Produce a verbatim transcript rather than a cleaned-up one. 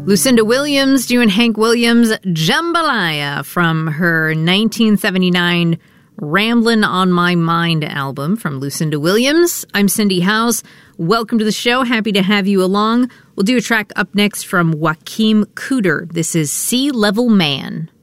Lucinda Williams doing Hank Williams' Jambalaya from her nineteen seventy-nine Ramblin' on My Mind album from Lucinda Williams. I'm Cindy Howes. Welcome to the show. Happy to have you along. We'll do a track up next from Joachim Cooder. This is Sea Level Man.